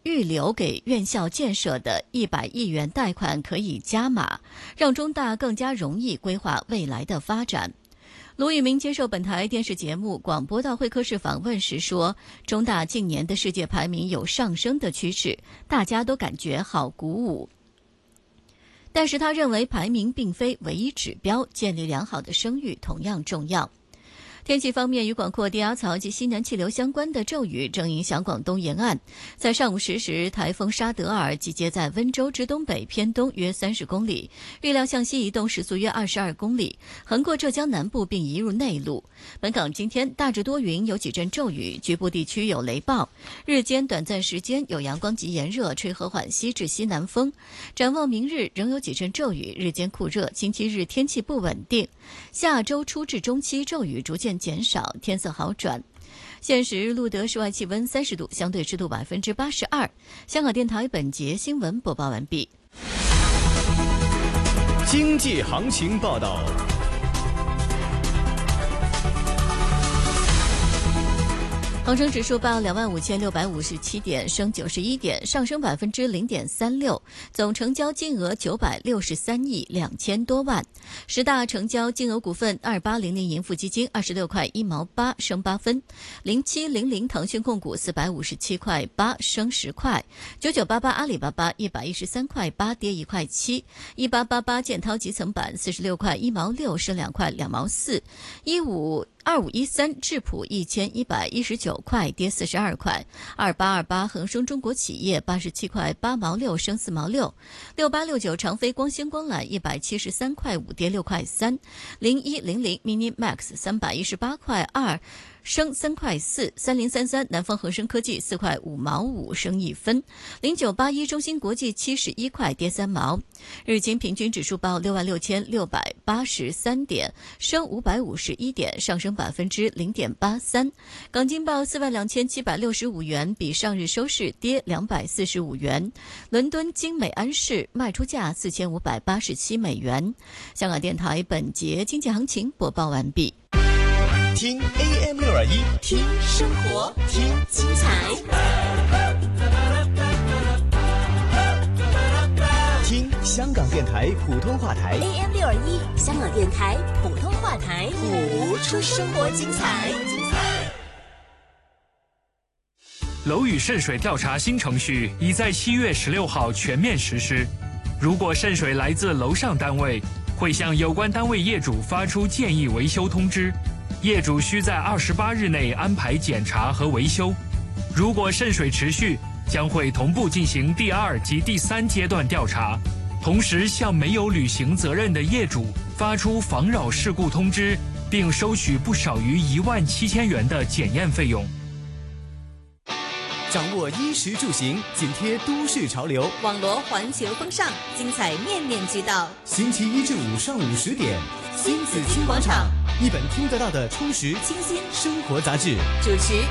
预留给院校建设的100亿元贷款可以加码，让中大更加容易规划未来的发展。卢宇明接受本台电视节目广播道会客室访问时说，中大近年的世界排名有上升的趋势，大家都感觉好鼓舞。但是他认为排名并非唯一指标，建立良好的声誉同样重要。天气方面，与广阔低压槽及西南气流相关的骤雨正影响广东沿岸。在上午10时，台风沙德尔集结在温州之东北偏东约30公里，预料向西移动，时速约22公里，横过浙江南部并移入内陆。本港今天大致多云，有几阵骤雨，局部地区有雷暴。日间短暂时间有阳光及炎热，吹和缓西至西南风。展望明日仍有几阵骤雨，日间酷热，星期日天气不稳定。下周初至中期骤雨逐渐减少，天色好转。现时录得室外气温30度，相对湿度82%。香港电台本节新闻播报完毕。 经济行情报道。 恒生指数报25657点，升91点，上升0.36%，总成交金额963亿2000多万。十大成交金额股份：2800盈富基金26块1毛8，升8分；0700腾讯控股457块8，升10块；9988阿里巴巴113块8，跌1块7；1888建涛集成板46块1毛6，升2块2毛4；2513智普1119块，跌42块；2828恒生中国企业87块8毛6，升4毛6；6869长飞光纤光缆173块5，跌6块3；0100 Mini Max 318块2，升3块4；3033南方恒生科技4块5毛5，升1分；0981中芯国际71块，跌3毛。日经平均指数报66683点，升551点，上升0.83%。港金报42765元，比上日收市跌245元。伦敦金美安市卖出价4587美元。香港电台本节经济行情播报完毕。 听 AM621， 听生活，听精彩， 听香港电台普通话台 AM621，香港电台普通话台，谱出生活精彩。 楼宇渗水调查新程序已在7月16号全面实施。如果渗水来自楼上单位，会向有关单位业主发出建议维修通知。业主需在28日内安排检查和维修。如果渗水持续，将会同步进行第2及第3阶段调查，同时向没有履行责任的业主发出防扰事故通知，并收取不少于17000元的检验费用。 掌握衣食住行，紧贴都市潮流， 网罗环球风尚，精彩面面俱到。 星期1至5上午10点， 新紫金广场， 一本听得到的充实清新生活杂志。 主持